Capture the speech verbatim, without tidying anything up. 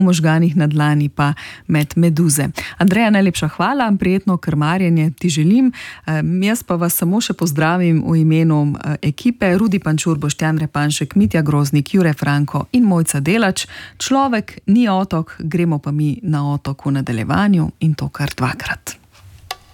v možganih na dlani pa med meduze. Andreja, najlepša hvala, prijetno krmarjenje ti želim. Jaz pa vas samo še pozdravim v imenu ekipe Rudi Pančur, Boštjan Repanšek, Mitja Groznik, Jure Franko in Mojca Delač. Človek ni otok, gremo pa mi na otok v nadaljevanju in to kar dvakrat.